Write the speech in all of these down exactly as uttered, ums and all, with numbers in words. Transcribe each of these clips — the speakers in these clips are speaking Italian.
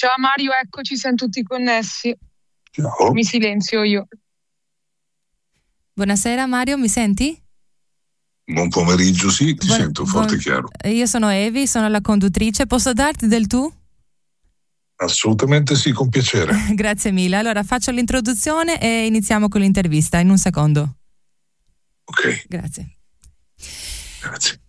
Ciao Mario, eccoci, siamo tutti connessi. Ciao. Mi silenzio io. Buonasera Mario, mi senti? Buon pomeriggio, sì, ti Buon, sento forte e buon, chiaro. Io sono Evi, sono la conduttrice, posso darti del tu? Assolutamente sì, con piacere. Grazie mille. Allora faccio l'introduzione e iniziamo con l'intervista in un secondo. Ok. Grazie. Grazie.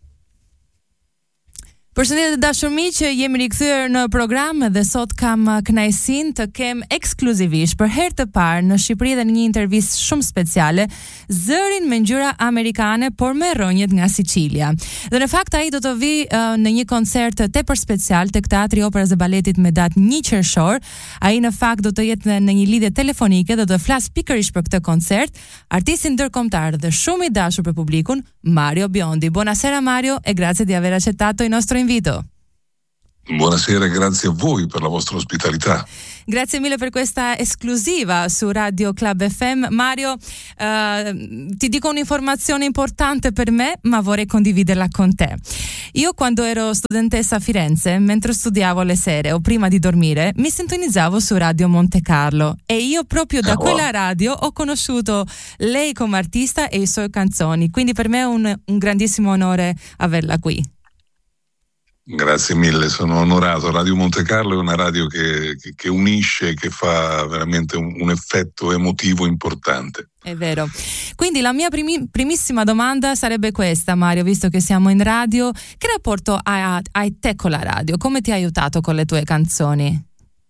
Përshëndetje të dashur miq, jemi rikthyer në program dhe sot kam kënaqësinë të kem ekskluzivisht për herë të parë në Shqipëri dhe në një intervistë shumë speciale zërin me ngjyra amerikane por me rrënjët nga Sicilia. Dhe në fakt ai do të vi uh, në një koncert tepër special tek Teatri Operës dhe Baletit me datë një qershor. Ai në fakt do të jetë në, në një lidhje telefonike dhe do të flas pikërisht për këtë koncert. Artisti ndërkombëtar dhe shumë i dashur për publikun, Mario Biondi. Buonasera Mario e grazie di aver accettato il nostro invito. Buonasera e grazie a voi per la vostra ospitalità. Grazie mille per questa esclusiva su Radio Club F M. Mario, uh, ti dico un'informazione importante per me, ma vorrei condividerla con te. Io quando ero studentessa a Firenze, mentre studiavo le sere o prima di dormire, mi sintonizzavo su Radio Monte Carlo e io proprio da oh, wow. quella radio ho conosciuto lei come artista e i suoi canzoni, quindi per me è un, un grandissimo onore averla qui. Grazie mille, sono onorato. Radio Monte Carlo è una radio che, che, che unisce, che fa veramente un, un effetto emotivo importante. È vero. Quindi la mia primi, primissima domanda sarebbe questa, Mario, visto che siamo in radio, che rapporto hai, hai te con la radio? Come ti ha aiutato con le tue canzoni?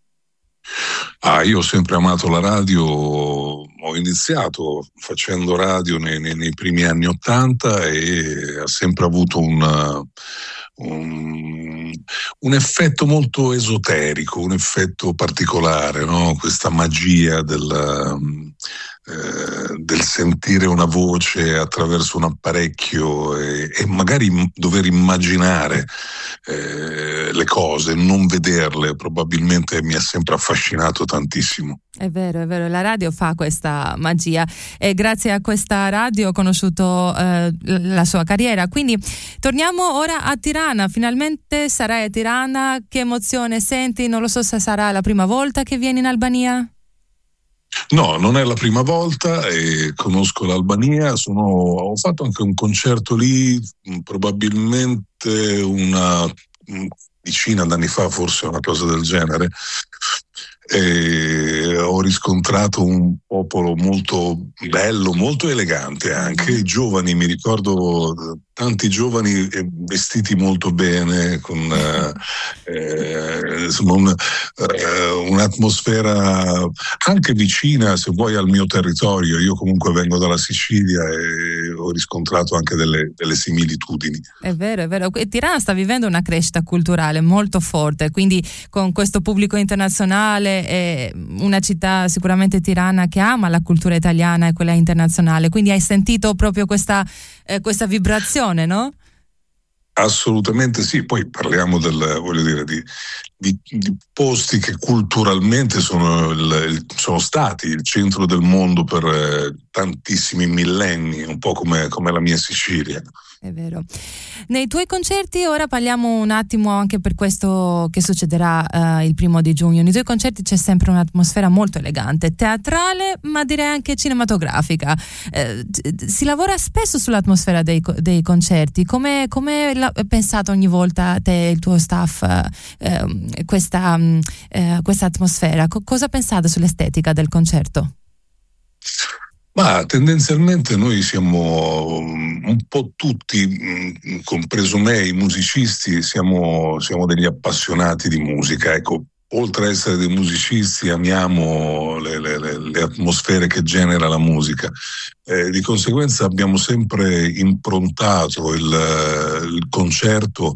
Ah, io ho sempre amato la radio, ho iniziato facendo radio nei, nei, nei primi anni Ottanta e ha sempre avuto un, un, un effetto molto esoterico, un effetto particolare, no? Questa magia del, eh, del sentire una voce attraverso un apparecchio e, e magari dover immaginare eh, le cose, non vederle, probabilmente mi ha sempre affascinato tantissimo. È vero, è vero, la radio fa questa magia e grazie a questa radio ho conosciuto eh, la sua carriera. Quindi torniamo ora a Tirana, finalmente sarai a Tirana, che emozione senti? Non lo so se sarà la prima volta che vieni in Albania. No, non è la prima volta e conosco l'Albania, sono, ho fatto anche un concerto lì probabilmente una decina d'anni fa, forse una cosa del genere. E ho riscontrato un popolo molto bello, molto elegante anche, i giovani, mi ricordo tanti giovani vestiti molto bene, con eh, insomma un, eh, un'atmosfera anche vicina, se vuoi, al mio territorio. Io comunque vengo dalla Sicilia e ho riscontrato anche delle, delle similitudini. È vero, è vero. Tirana sta vivendo una crescita culturale molto forte, quindi con questo pubblico internazionale è una città sicuramente Tirana che ama la cultura italiana e quella internazionale, quindi hai sentito proprio questa, eh, questa vibrazione, no? Assolutamente sì, poi parliamo del, voglio dire, di, di, di posti che culturalmente sono, il, il, sono stati il centro del mondo per eh, tantissimi millenni, un po' come, come la mia Sicilia. È vero. Nei tuoi concerti, ora parliamo un attimo anche per questo che succederà uh, il primo di giugno, nei tuoi concerti c'è sempre un'atmosfera molto elegante, teatrale ma direi anche cinematografica. Eh, si lavora spesso sull'atmosfera dei, dei concerti, come, come la, pensate ogni volta te e il tuo staff eh, questa, eh, questa atmosfera? Co- cosa pensate sull'estetica del concerto? Ma tendenzialmente noi siamo un po' tutti, compreso me, i musicisti, siamo, siamo degli appassionati di musica. Ecco, oltre ad essere dei musicisti, amiamo le, le, le atmosfere che genera la musica. Eh, di conseguenza abbiamo sempre improntato il, il concerto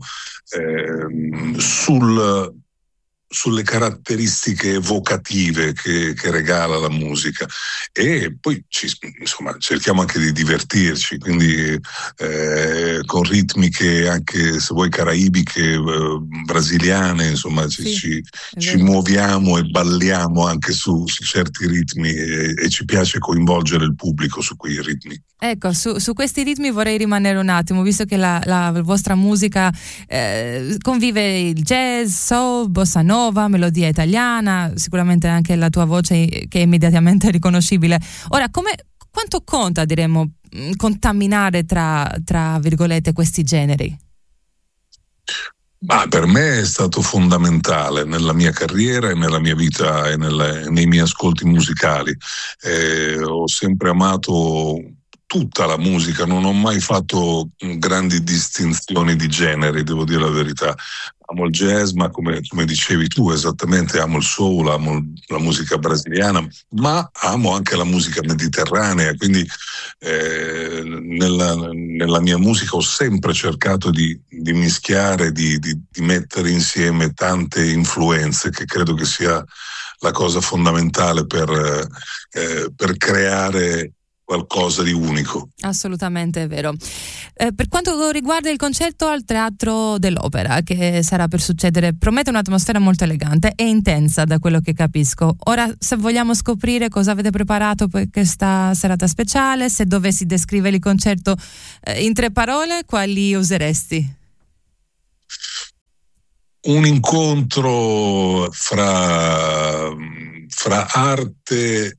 eh, sul sulle caratteristiche evocative che, che regala la musica e poi ci, insomma cerchiamo anche di divertirci, quindi eh, con ritmiche anche se vuoi caraibiche, eh, brasiliane, insomma ci, sì, ci, ci muoviamo e balliamo anche su, su certi ritmi e, e ci piace coinvolgere il pubblico su quei ritmi. Ecco, su, su questi ritmi vorrei rimanere un attimo, visto che la, la vostra musica eh, convive il jazz, soul, bossa nova, nuova, melodia italiana, sicuramente anche la tua voce che è immediatamente riconoscibile. Ora, come, quanto conta, diremmo, contaminare tra, tra virgolette questi generi? Ma per me è stato fondamentale nella mia carriera e nella mia vita e nella, nei miei ascolti musicali. Eh, ho sempre amato tutta la musica, non ho mai fatto grandi distinzioni di generi, devo dire la verità. Amo il jazz, ma come, come dicevi tu, esattamente, amo il soul, amo la musica brasiliana, ma amo anche la musica mediterranea, quindi eh, nella, nella mia musica ho sempre cercato di, di mischiare, di, di, di mettere insieme tante influenze, che credo che sia la cosa fondamentale per, eh, per creare qualcosa di unico. Assolutamente è vero. Eh, per quanto riguarda il concerto al Teatro dell'Opera, che sarà per succedere, promette un'atmosfera molto elegante e intensa, da quello che capisco. Ora, se vogliamo scoprire cosa avete preparato per questa serata speciale, se dovessi descrivere il concerto eh, in tre parole, quali useresti? Un incontro fra, fra arte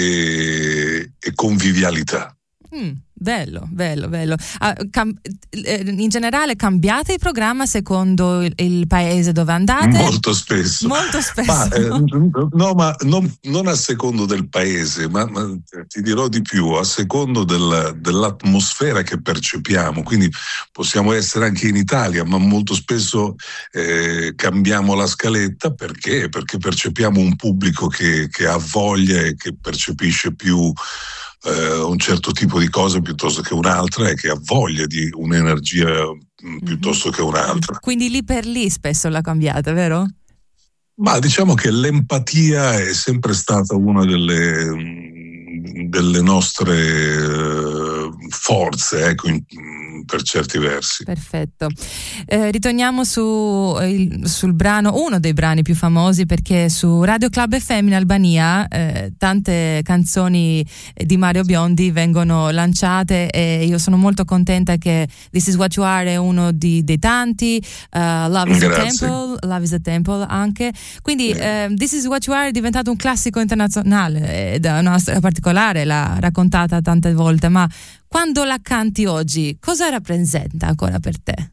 E, e convivialità. Mm, bello, bello, bello. Ah, cam- in generale cambiate il programma secondo il, il paese dove andate? Molto spesso. Molto spesso. Ma, eh, no, ma non, non a secondo del paese, ma, ma ti dirò di più, a secondo del, dell'atmosfera che percepiamo. Quindi possiamo essere anche in Italia, ma molto spesso eh, cambiamo la scaletta perché? Perché percepiamo un pubblico che, che ha voglia e che percepisce più Uh, un certo tipo di cosa piuttosto che un'altra e che ha voglia di un'energia mm-hmm. piuttosto che un'altra. Quindi lì per lì spesso la cambiate, vero? Ma diciamo che l'empatia è sempre stata una delle, delle nostre uh, forze, ecco, in, per certi versi. Perfetto. Eh, ritorniamo su, il, sul brano, uno dei brani più famosi, perché su Radio Club F M in Albania eh, tante canzoni di Mario Biondi vengono lanciate e io sono molto contenta che This Is What You Are è uno di, dei tanti, uh, Love is Grazie. a Temple, Love is a Temple anche. Quindi eh, This Is What You Are è diventato un classico internazionale ed è una storia particolare, l'ha raccontata tante volte, ma quando la canti oggi, cosa rappresenta ancora per te?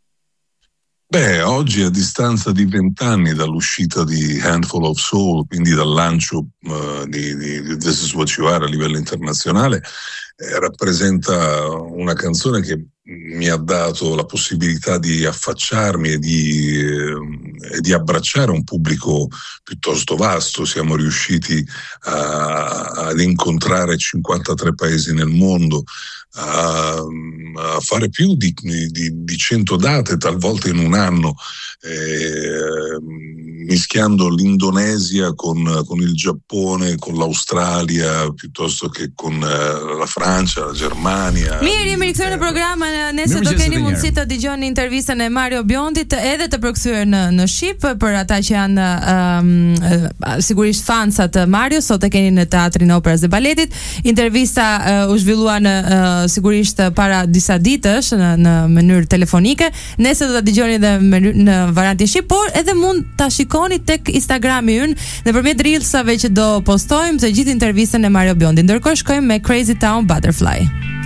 Beh, oggi a distanza di vent'anni dall'uscita di Handful of Soul, quindi dal lancio uh, di, di This Is What You Are a livello internazionale, eh, rappresenta una canzone che mi ha dato la possibilità di affacciarmi e di, eh, e di abbracciare un pubblico piuttosto vasto. Siamo riusciti a, ad incontrare cinquantatré paesi nel mondo, a, a fare più di, di, di cento date, talvolta in un anno, eh, mischiando l'Indonesia con, con il Giappone, con l'Australia, piuttosto che con eh, la Francia, la Germania. Mirë, jemi rikthyer në program, nëse do keni mundësi të dëgjoni intervistën e Mario Biondit edhe të përkthyer në në shqip, për ata që janë um, sigurisht fansat të Mario, sot e keni në Teatrin e Operës dhe Baletit. Intervista uh, u zhvillua në uh, sigurisht para disa ditësh në, në mënyrë telefonike. Nëse do ta dëgjoni edhe në variantin shqip, por edhe mund ta shikoni tek Instagrami ynë nëpërmjet reelsave që do postojmë të gjithë intervistën e Mario Biondi. Ndërkohë shkojmë me Crazy Town Butterfly.